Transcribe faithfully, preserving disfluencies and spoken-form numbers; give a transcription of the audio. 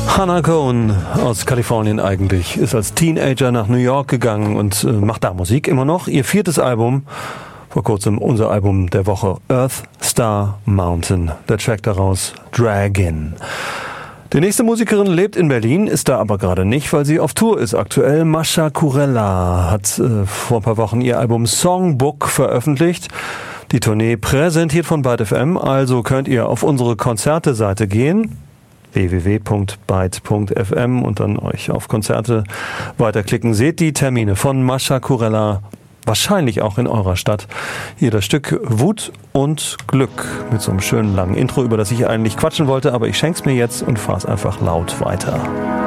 Hannah Cohen aus Kalifornien eigentlich, ist als Teenager nach New York gegangen und äh, macht da Musik immer noch. Ihr viertes Album, vor kurzem unser Album der Woche, Earth, Star, Mountain. Der Track daraus, Dragon. Die nächste Musikerin lebt in Berlin, ist da aber gerade nicht, weil sie auf Tour ist aktuell. Mascha Kurella hat äh, vor ein paar Wochen ihr Album Songbook veröffentlicht. Die Tournee präsentiert von Byte F M, also könnt ihr auf unsere Konzerte-Seite gehen, w w w punkt byte punkt f m, und dann euch auf Konzerte weiterklicken. Seht die Termine von Mascha Kurella, wahrscheinlich auch in eurer Stadt. Hier das Stück Wut und Glück mit so einem schönen langen Intro, über das ich eigentlich quatschen wollte, aber ich schenk's mir jetzt und fahr's einfach laut weiter.